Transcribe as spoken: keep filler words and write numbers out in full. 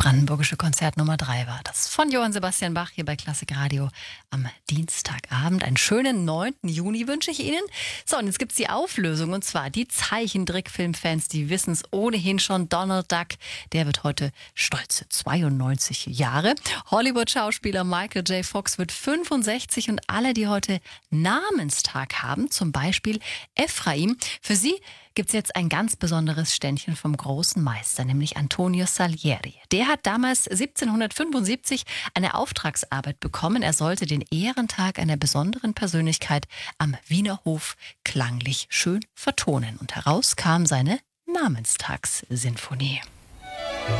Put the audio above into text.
Brandenburgische Konzert Nummer drei war das. Von Johann Sebastian Bach hier bei Klassik Radio am Dienstagabend. Einen schönen neunten Juni wünsche ich Ihnen. So, und jetzt gibt's die Auflösung. Und zwar die Zeichentrickfilmfans, die wissen es ohnehin schon. Donald Duck, der wird heute stolze zweiundneunzig Jahre. Hollywood-Schauspieler Michael J. Fox wird fünfundsechzig. Und alle, die heute Namenstag haben, zum Beispiel Ephraim, für sie gibt es jetzt ein ganz besonderes Ständchen vom großen Meister, nämlich Antonio Salieri. Der hat damals siebzehnhundertfünfundsiebzig eine Auftragsarbeit bekommen. Er sollte den Ehrentag einer besonderen Persönlichkeit am Wiener Hof klanglich schön vertonen. Und heraus kam seine Namenstagssinfonie.